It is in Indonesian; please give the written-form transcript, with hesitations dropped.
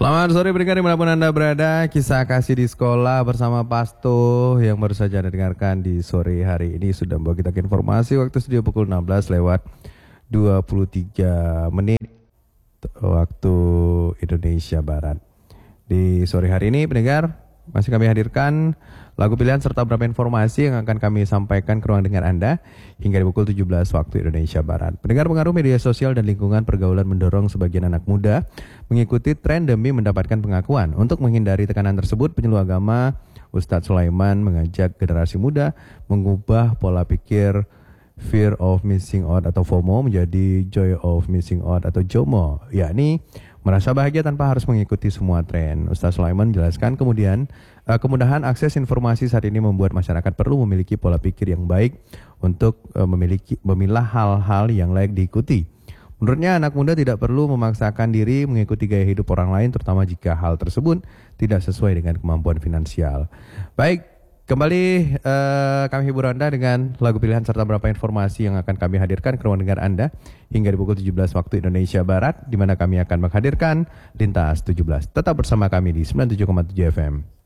Selamat sore pendengar dimanapun Anda berada. Kisah kasih di sekolah bersama Pasto yang baru saja Anda dengarkan di sore hari ini sudah membawa kita ke informasi waktu studio pukul 16 lewat 23 menit waktu Indonesia Barat. Di sore hari ini pendengar masih kami hadirkan lagu pilihan serta beberapa informasi yang akan kami sampaikan ke ruang dengar Anda hingga di pukul 17 waktu Indonesia Barat. Pendengar, pengaruh media sosial dan lingkungan pergaulan mendorong sebagian anak muda mengikuti tren demi mendapatkan pengakuan. Untuk menghindari tekanan tersebut, penyuluh agama Ustadz Sulaiman mengajak generasi muda mengubah pola pikir fear of missing out atau FOMO menjadi joy of missing out atau JOMO, yakni merasa bahagia tanpa harus mengikuti semua tren. Ustadz Sulaiman menjelaskan kemudahan akses informasi saat ini membuat masyarakat perlu memiliki pola pikir yang baik untuk memilah hal-hal yang layak diikuti. Menurutnya anak muda tidak perlu memaksakan diri mengikuti gaya hidup orang lain, terutama jika hal tersebut tidak sesuai dengan kemampuan finansial. Baik, kembali kami hibur Anda dengan lagu pilihan serta beberapa informasi yang akan kami hadirkan ke ruang dengar Anda hingga di pukul 17 waktu Indonesia Barat, di mana kami akan menghadirkan Lintas 17. Tetap bersama kami di 97,7 FM.